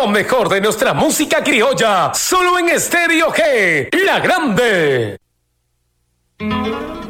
mejor de nuestra música criolla, solo en Estéreo G, La Grande.